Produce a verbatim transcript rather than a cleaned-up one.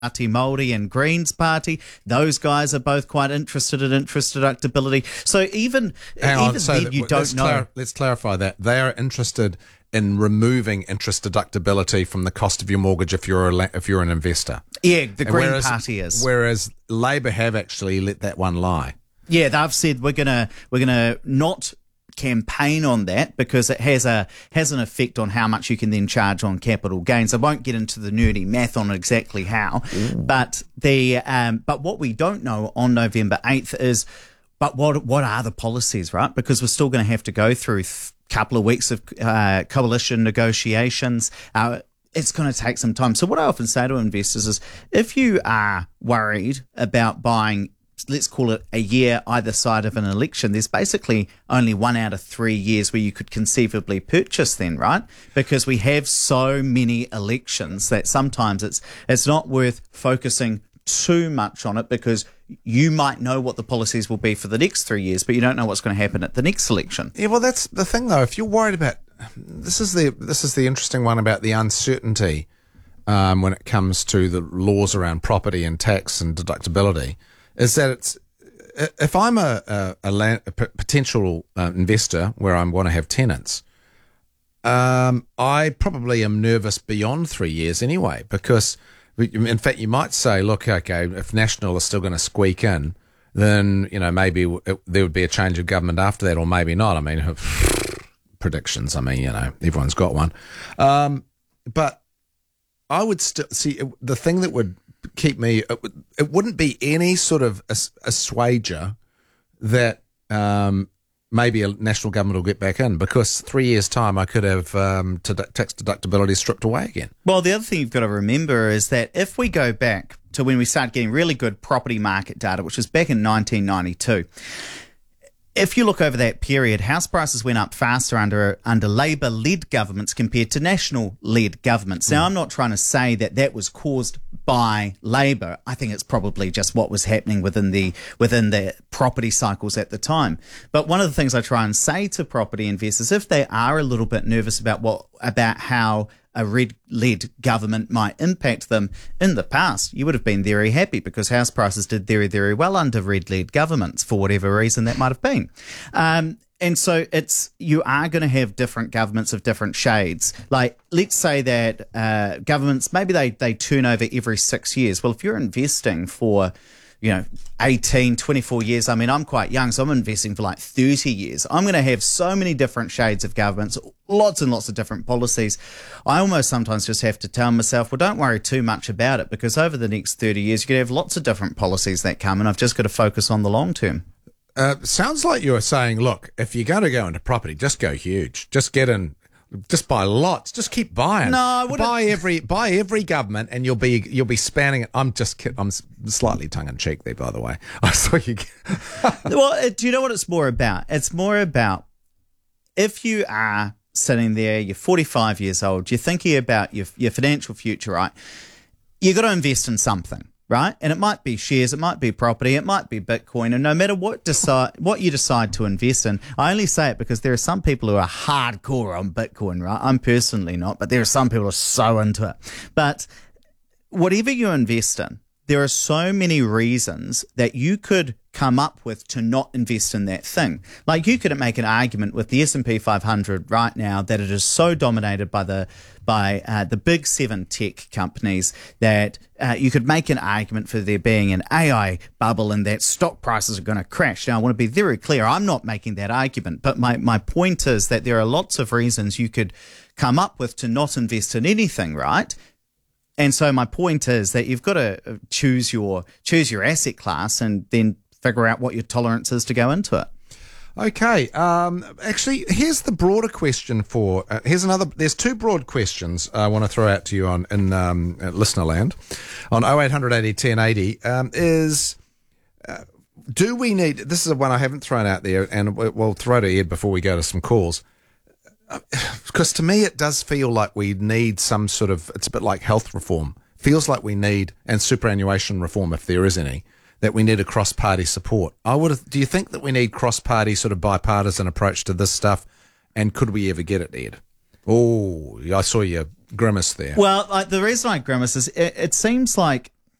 Party Māori and Greens Party, those guys are both quite interested in interest deductibility. So even, Hang even on, so then that- you don't let's know. clar- let's clarify that. They are interested in removing interest deductibility from the cost of your mortgage if you're a, la- if you're an investor. Yeah, the Green whereas, Party is. Whereas Labor have actually let that one lie. Yeah, they've said we're gonna we're gonna not campaign on that because it has a has an effect on how much you can then charge on capital gains. I won't get into the nerdy math on exactly how, mm. but the um, but what we don't know on November eighth is, but what what are the policies, right? Because we're still going to have to go through a couple of weeks of uh, coalition negotiations. Uh, it's going to take some time. So what I often say to investors is, if you are worried about buying, let's call it a year either side of an election, there's basically only one out of three years where you could conceivably purchase then, right? Because we have so many elections that sometimes it's it's not worth focusing too much on it, because you might know what the policies will be for the next three years, but you don't know what's going to happen at the next election. Yeah, well, that's the thing, though. If you're worried about this, is the this is the interesting one about the uncertainty um, when it comes to the laws around property and tax and deductibility. Is that it's if I'm a a, a, land, a p- potential uh, investor where I want to have tenants, um, I probably am nervous beyond three years anyway, because in fact you might say, look, okay, if National is still going to squeak in, then you know maybe it, there would be a change of government after that, or maybe not. I mean, predictions. I mean, you know, everyone's got one, um, but I would still see the thing that would keep me, it, would, it wouldn't be any sort of assuager that um, maybe a national government will get back in, because three years' time I could have um, t- tax deductibility stripped away again. Well, the other thing you've got to remember is that if we go back to when we started getting really good property market data, which was back in nineteen ninety-two, if you look over that period, house prices went up faster under under Labor-led governments compared to National-led governments. Now, mm. I'm not trying to say that that was caused by Labor. I think it's probably just what was happening within the within the property cycles at the time. But one of the things I try and say to property investors, if they are a little bit nervous about what about how a red-led government might impact them, in the past, you would have been very happy because house prices did very, very well under red-led governments for whatever reason that might have been. Um, and so it's you are going to have different governments of different shades. Like, let's say that uh, governments, maybe they, they turn over every six years. Well, if you're investing for, you know, eighteen, twenty-four years. I mean, I'm quite young, so I'm investing for like thirty years. I'm going to have so many different shades of governments, lots and lots of different policies. I almost sometimes just have to tell myself, well, don't worry too much about it, because over the next thirty years, you're going to have lots of different policies that come, and I've just got to focus on the long term. Uh, sounds like you're saying, look, if you're going to go into property, just go huge. Just get in. Just buy lots. Just keep buying. No, I wouldn't. Buy every buy every government, and you'll be you'll be spanning it. I'm just kid- I'm slightly tongue in cheek there, by the way. I saw you. Well, do you know what it's more about? It's more about if you are sitting there, you're forty-five years old, you're thinking about your your financial future, right? You got to invest in something. Right? And it might be shares, it might be property, it might be Bitcoin, and no matter what decide what you decide to invest in, I only say it because there are some people who are hardcore on Bitcoin, right? I'm personally not, but there are some people who are so into it. But whatever you invest in, there are so many reasons that you could come up with to not invest in that thing. Like, you could make an argument with the S and P five hundred right now that it is so dominated by the by uh, the big seven tech companies that uh, you could make an argument for there being an A I bubble and that stock prices are going to crash. Now, I want to be very clear. I'm not making that argument, but my, my point is that there are lots of reasons you could come up with to not invest in anything, right? And so my point is that you've got to choose your choose your asset class and then figure out what your tolerance is to go into it. Okay. Um, actually, here's the broader question for. Uh, here's another. There's two broad questions I want to throw out to you on in um, listener land on oh eight hundred eighty ten eighty. Um, is uh, do we need? This is one I haven't thrown out there, and we'll throw to Ed before we go to some calls. Because to me, it does feel like we need some sort of. It's a bit like health reform. Feels like we need, and superannuation reform, if there is any, that we need a cross-party support. I would. Do you think that we need cross-party sort of bipartisan approach to this stuff, and could we ever get it, Ed? Oh, I saw you grimace there. Well, like, the reason I grimace is it, it seems like